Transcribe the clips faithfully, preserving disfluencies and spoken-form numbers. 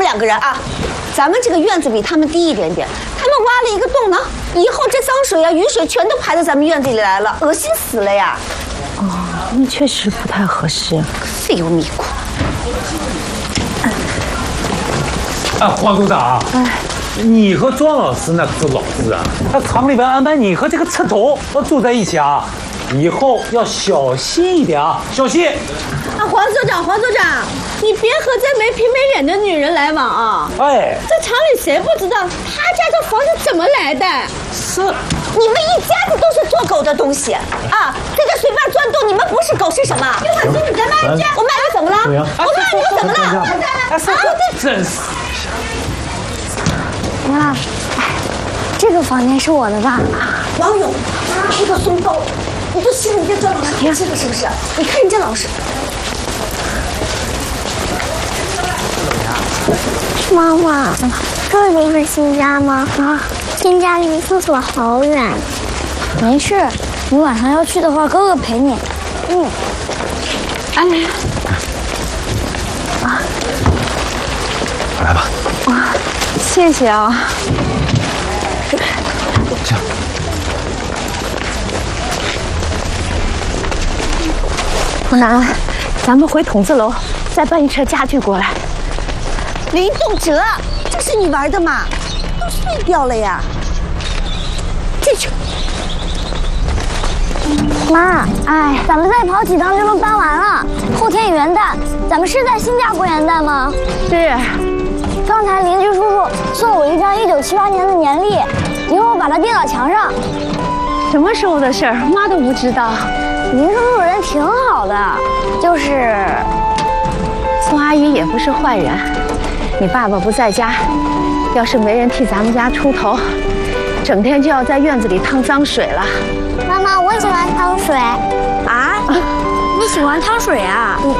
两个人啊，咱们这个院子比他们低一点点，他们挖了一个洞呢，以后这脏水啊、雨水全都排到咱们院子里来了，恶心死了呀！ 哦，那确实不太合适。 废油米苦。 哎，黄组长，哎，你和庄老师那可是老实人，他厂里边安排你和这个刺头要住在一起啊，以后要小心一点啊，小心。 啊，黄组长，黄组长，你别和这没皮没脸的女人来往啊！ 哎， 这厂里谁不知道他家这房子怎么来的？ 是，你们一家子都是做狗的东西啊！在这随便钻洞，你们不是狗是什么？刘婉欣，你在骂人家？我骂你怎么了？我骂你又怎么了？ 啊，真是。 妈，这个房间是我的吧？ 王勇，这个松包，你都信人家庄老师贴这个是不是？你看人家老师。 妈妈，这里是新家吗？啊，新家离厕所好远。没事，你晚上要去的话，哥哥陪你。嗯。 哎， 啊，来吧。 哇，谢谢啊。 这样。 不然，咱们回筒子楼，再搬一车家具过来。 林栋哲，这是你玩的吗？都碎掉了呀！进去。 妈，哎，咱们再跑几趟就能搬完了。后天元旦，咱们是在新家过元旦吗？ 是。 刚才邻居叔叔送我一张一九七八年的年历，一会儿把它钉到墙上。 什么时候的事儿，妈都不知道。 林叔叔人挺好的，就是宋阿姨也不是坏人。你爸爸不在家，要是没人替咱们家出头，整天就要在院子里趟脏水了。 妈妈，我喜欢趟水。啊？你喜欢趟水啊？ 嗯。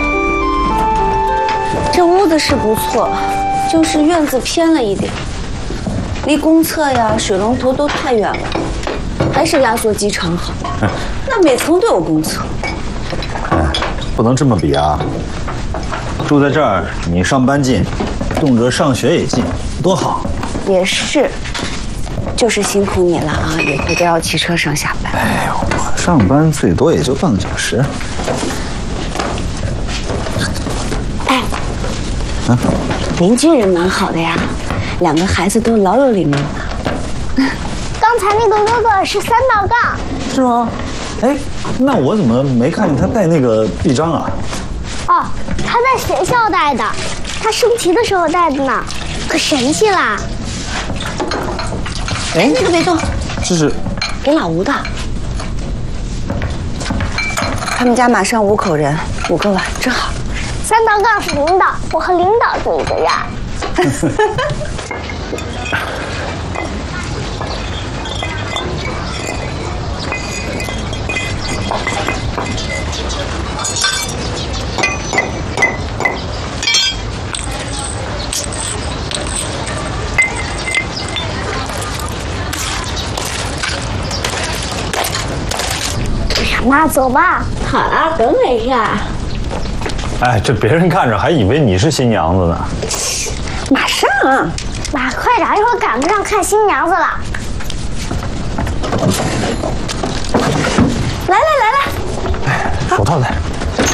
这屋子是不错，就是院子偏了一点，离公厕呀、水龙头都太远了，还是压缩机床好。那每层都有公厕。 哎，不能这么比啊！住在这儿，你上班近，动辄上学也近，多好。 也是，就是辛苦你了啊！以后都要骑车上下班。 哎呦，我上班最多也就半个小时。 哎，啊，邻居人蛮好的呀，两个孩子都老有礼貌了。 刚才那个哥哥是三道杠， 是吗？哎，那我怎么没看见他带那个臂章啊？ 哦，他在学校带的，他升旗的时候带的呢，可神气啦！ 哎，那个别动， 这是给老吴的。他们家马上五口人，五个碗真好。 三道杠是领导，我和领导住一个院。妈，走吧。 好了，等我一下。 哎，这别人看着还以为你是新娘子呢。 马上啊！ 妈，快点，一会儿赶不上看新娘子了。 来来来来， 哎，手套在。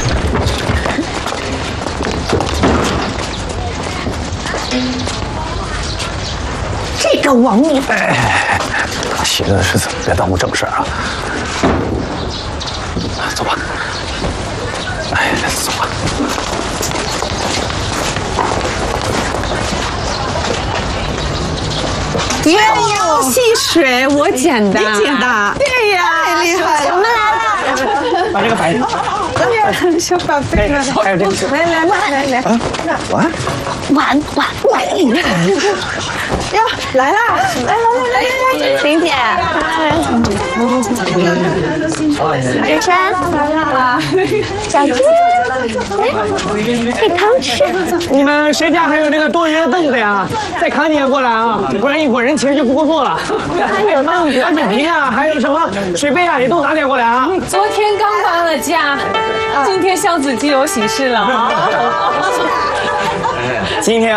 这个王明， 哎，他写的是怎么？别耽误正事啊！走吧。哎，走吧。 鸳鸯戏水，我剪的。 你剪的？ 对呀， 太厉害了！ 我们来了。 把这个摆上。 小宝贝， 还有这个。 来来来来来， 碗， 碗碗碗。 呀，来啦！来来来来来，玲姐， 人山，小鸡，给糖吃。 你们谁家还有这个多余的凳子呀？再扛几个过来啊，不然一伙人其实就不够坐了。还有那碗水瓶啊，还有什么水杯啊，也都拿点过来啊。 昨天刚搬了家，今天孝子鸡有喜事了啊！ 今天。